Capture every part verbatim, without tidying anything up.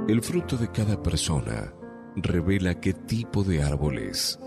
El fruto de cada persona revela qué tipo de árbol es.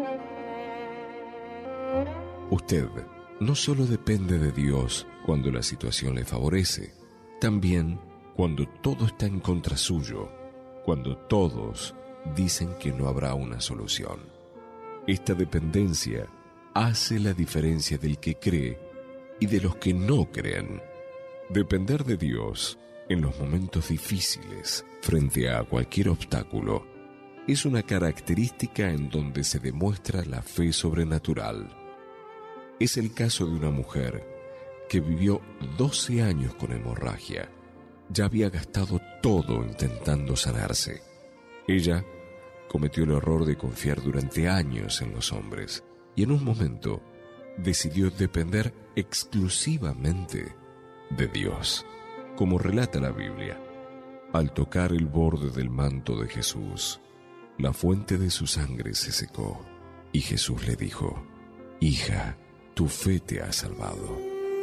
Usted no solo depende de Dios cuando la situación le favorece, también cuando todo está en contra suyo, cuando todos dicen que no habrá una solución. Esta dependencia hace la diferencia del que cree y de los que no creen. Depender de Dios en los momentos difíciles, frente a cualquier obstáculo, es una característica en donde se demuestra la fe sobrenatural. Es el caso de una mujer que vivió doce años con hemorragia. Ya había gastado todo intentando sanarse. Ella cometió el error de confiar durante años en los hombres y en un momento decidió depender exclusivamente de Dios. Como relata la Biblia, al tocar el borde del manto de Jesús, la fuente de su sangre se secó y Jesús le dijo: «Hija, tu fe te ha salvado».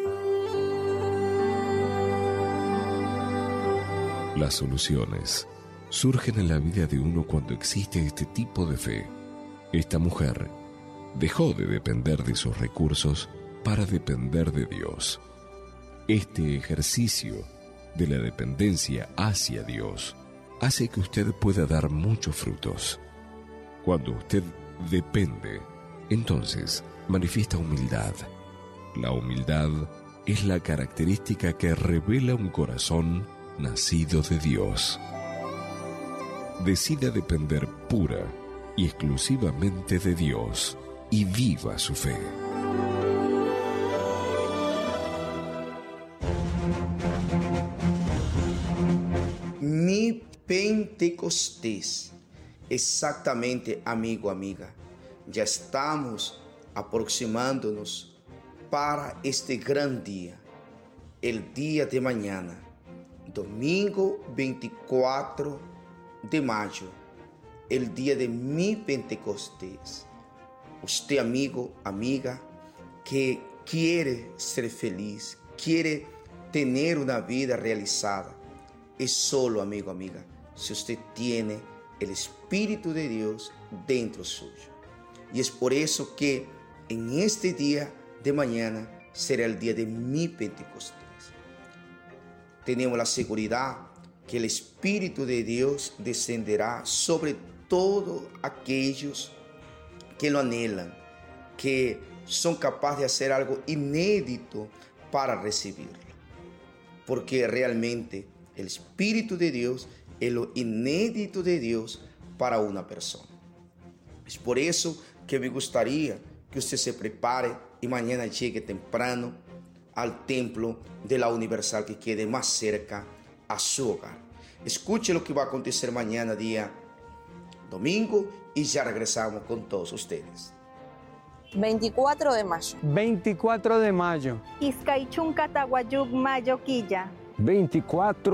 Las soluciones surgen en la vida de uno cuando existe este tipo de fe. Esta mujer dejó de depender de sus recursos para depender de Dios. Este ejercicio de la dependencia hacia Dios hace que usted pueda dar muchos frutos. Cuando usted depende, entonces manifiesta humildad. La humildad es la característica que revela un corazón nacido de Dios. Decida depender pura y exclusivamente de Dios y viva su fe. Mi Pentecostés. Exactamente, amigo, amiga. Ya estamos aproximándonos para este gran día, el día de mañana, domingo veinticuatro de mayo, el día de mi Pentecostés. Usted, amigo, amiga, que quiere ser feliz, quiere tener una vida realizada, es solo, amigo, amiga, si usted tiene el Espíritu de Dios dentro suyo. Y es por eso que en este día de mañana será el día de mi Pentecostés. Tenemos la seguridad que el Espíritu de Dios descenderá sobre todos aquellos que lo anhelan, que son capaces de hacer algo inédito para recibirlo. Porque realmente el Espíritu de Dios es lo inédito de Dios para una persona. Es por eso que me gustaría que usted se prepare y mañana llegue temprano al templo de la Universal que quede más cerca a su hogar. Escuche lo que va a acontecer mañana, día domingo, y ya regresamos con todos ustedes. veinticuatro de mayo. veinticuatro de mayo. Izcaichún Cataguayuc Mayo Quilla. veinticuatro